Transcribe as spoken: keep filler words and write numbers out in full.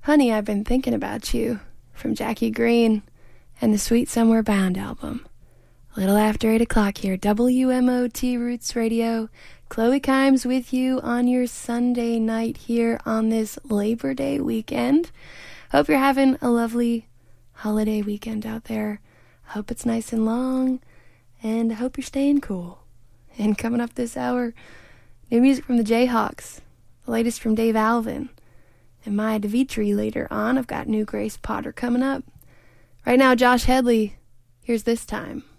Honey, I've Been Thinking About You from Jackie Green and the Sweet Somewhere Bound album. A little after eight o'clock here, W M O T Roots Radio. Chloe Kimes with you on your Sunday night here on this Labor Day weekend. Hope you're having a lovely holiday weekend out there. I hope it's nice and long, and I hope you're staying cool. And coming up this hour, new music from the Jayhawks, the latest from Dave Alvin, and Maya DeVitri later on. I've got new Grace Potter coming up. Right now, Josh Headley, Here's This Time.